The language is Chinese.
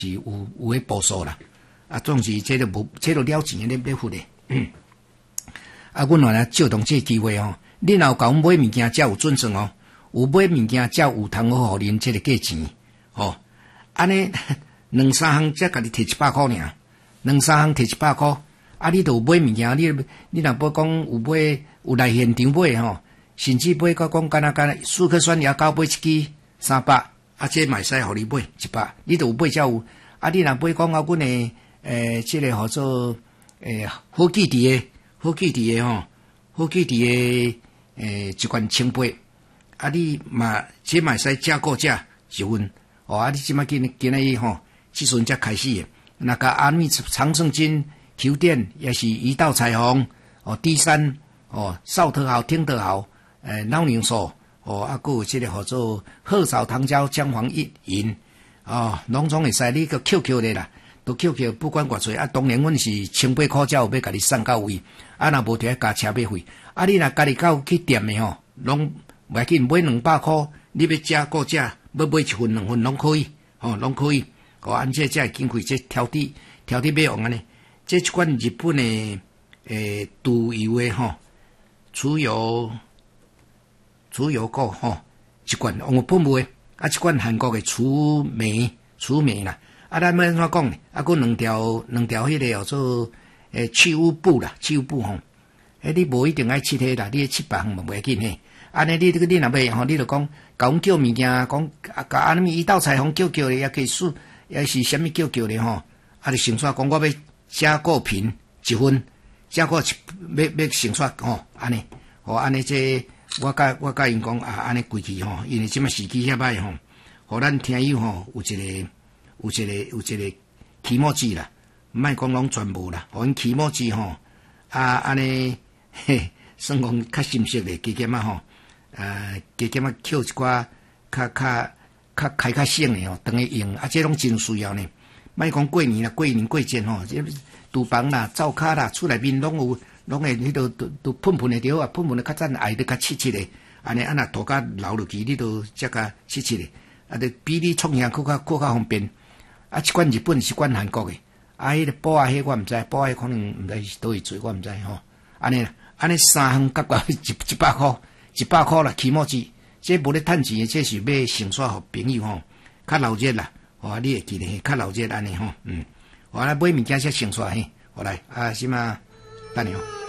有诶步数啦。啊，总是这都无，这都了钱诶，你要付诶。啊，阮话咧借同这机会吼，恁若有甲阮买物件，才有准算哦。有买物件，才有通好互恁这个价钱吼。安尼2、3项才甲你摕100块尔，2、3项摕100块。啊，你都有买物件，你若要讲有买有来现场买吼，甚至买到讲干四颗酸牙膏买一支300，啊，这嘛会使互你买100，你都有买才有。啊，你若买讲啊，阮诶这个号做好记伫诶吼，好记伫诶一罐1,800，啊，你嘛这嘛会使加购价1份，哦，啊，你即马今日吼，即阵才开始诶，那个安利长胜金、Q 店也是一道彩虹，哦，D3哦，少特好、听特好，老宁素哦，啊，还有这个号做鹤草糖胶姜黄饮，哦，拢总会使你个 QQ 的啦。都 QQ 不管偌济啊，当然阮是1,800块才有要甲你送到位，啊若无就要加车马费。啊，你若家己到去店的吼，拢袂要紧，买200块，你要加购价，要买1份2份拢可以，吼，拢可以。哦，按这才会经费这挑剔买用安尼。这一款日本的猪油的吼，猪油膏吼，一罐用喷雾的，啊一罐韩国的除霉啦。啊，咱要安怎讲呢？啊，佮两条迄个叫做去污布啦，去污布吼。你无一定爱切迄啦，你切别项嘛袂要紧嘿。安尼你若要吼，你就讲甲阮叫物件，讲甲安尼一道彩虹叫的，也可以数，也是啥物叫的吼。啊，就成煞讲我要加购品1份，加购要成煞吼，安尼，吼安尼这我甲因讲啊，安尼规矩吼，因为即马时机遐歹吼，互咱听友吼有一个起毛机啦，莫讲拢全部啦，互因起毛机吼，啊安尼嘿，算讲较深色咧，加减啊吼，加减啊捡一寡较开较省诶吼，当个用，啊这拢真需要呢。莫讲过年啦，过节吼，这厨房啦、灶骹啦、厝内面拢会迄都喷诶着啊，喷诶较赞，爱得较切诶，安尼啊若涂甲流落去，你都则较切诶，啊，就比你创啥更较方便。啊，一罐日本是罐韩国诶，啊，迄个布啊，迄我毋知，布啊可能毋知是倒位做，我毋知吼。安尼3项加到100块，100块啦，起毛机，这无咧趁钱诶，这是要成煞互朋友吼，较闹热啦，哦，你会记得较闹热安尼吼，好啦，买物件才成煞嘿，好来啊，什么？等下哦。